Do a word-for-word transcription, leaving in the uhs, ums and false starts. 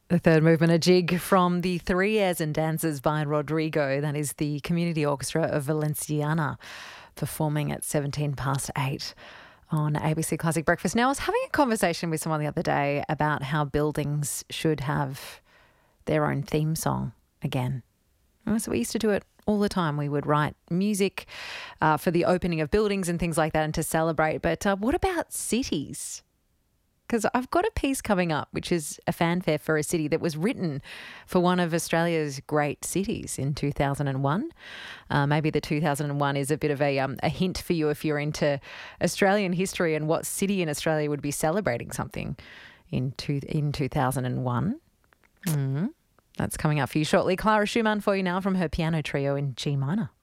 The third movement, a jig from the Three Airs and Dances by Rodrigo. That is the Community Orchestra of Valenciana performing at seventeen past eight on A B C Classic Breakfast. Now, I was having a conversation with someone the other day about how buildings should have their own theme song again. So we used to do it all the time. We would write music uh, for the opening of buildings and things like that and to celebrate. But uh, what about cities? Because I've got a piece coming up, which is a fanfare for a city that was written for one of Australia's great cities in two thousand one. Uh, maybe the two thousand one is a bit of a, um, a hint for you if you're into Australian history and what city in Australia would be celebrating something in, two, in two thousand one. Mm-hmm. That's coming up for you shortly. Clara Schumann for you now from her piano trio in G minor.